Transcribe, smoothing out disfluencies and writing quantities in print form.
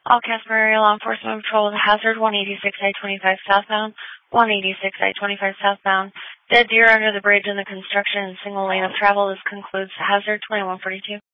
All Casper Area Law Enforcement Patrol with Hazard 186 I-25 southbound, 186 I-25 southbound. Dead deer under the bridge in the construction and single lane of travel. This concludes Hazard 2142.